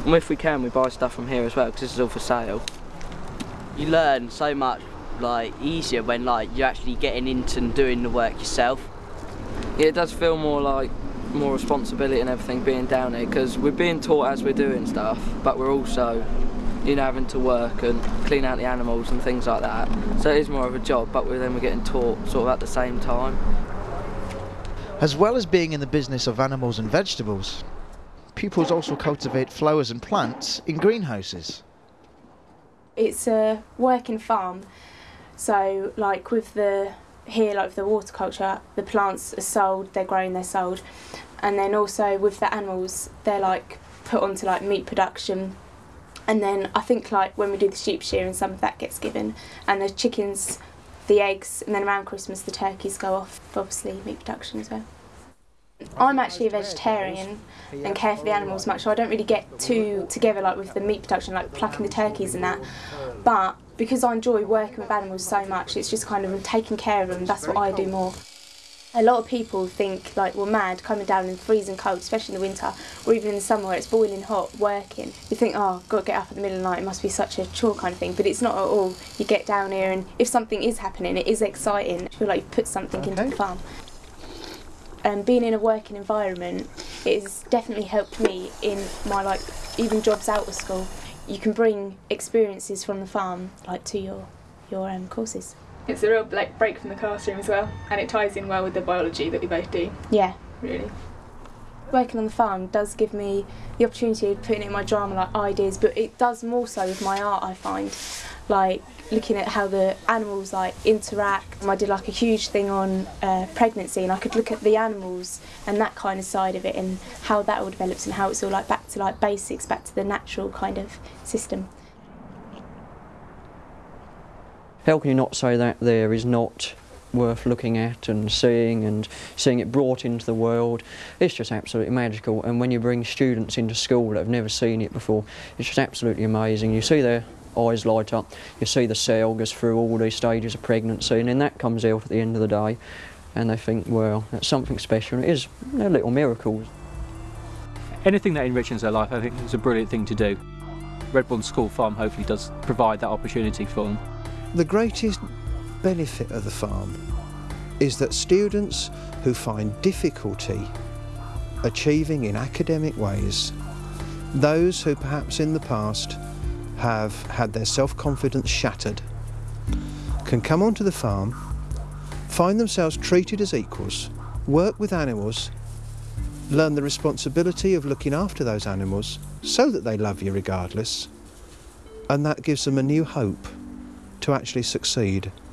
And if we can, we buy stuff from here as well, because this is all for sale. You learn so much easier when you're actually getting into and doing the work yourself. Yeah, it does feel more responsibility and everything being down here, because we're being taught as we're doing stuff, but we're also, you know, having to work and clean out the animals and things like that. So it is more of a job, but then we're getting taught sort of at the same time. As well as being in the business of animals and vegetables, pupils also cultivate flowers and plants in greenhouses. It's a working farm, so with the horticulture, the plants are sold, they're grown, they're sold, and then also with the animals, they're put onto meat production, and then I think when we do the sheep shearing, some of that gets given, and the chickens, the eggs, and then around Christmas the turkeys go off for obviously meat production as well. I'm actually a vegetarian and care for the animals much, so I don't really get too together with the meat production, plucking the turkeys and that. But because I enjoy working with animals so much, it's just kind of taking care of them, that's what I do more. A lot of people think we're mad coming down in freezing cold, especially in the winter, or even in the summer where it's boiling hot, working. You think, oh, I've got to get up in the middle of the night, it must be such a chore kind of thing, but it's not at all. You get down here and if something is happening, it is exciting. I feel like you've put something into the farm. Being in a working environment, it has definitely helped me in my even jobs out of school. You can bring experiences from the farm to your courses. It's a real break from the classroom as well, and it ties in well with the biology that we both do. Yeah. Really. Working on the farm does give me the opportunity of putting in my drama ideas, but it does more so with my art, I find. Looking at how the animals interact. I did a huge thing on pregnancy, and I could look at the animals and that kind of side of it and how that all develops and how it's all back to basics, back to the natural kind of system. How can you not say that there is not worth looking at and seeing it brought into the world? It's just absolutely magical, and when you bring students into school that have never seen it before, it's just absolutely amazing. You see their eyes light up, you see the cell goes through all these stages of pregnancy, and then that comes out at the end of the day and they think, well, that's something special. It is, they're little miracles. Anything that enriches their life, I think, is a brilliant thing to do. Redbourne School Farm hopefully does provide that opportunity for them. The greatest benefit of the farm is that students who find difficulty achieving in academic ways, those who perhaps in the past have had their self-confidence shattered, can come onto the farm, find themselves treated as equals, work with animals, learn the responsibility of looking after those animals so that they love you regardless, and that gives them a new hope to actually succeed.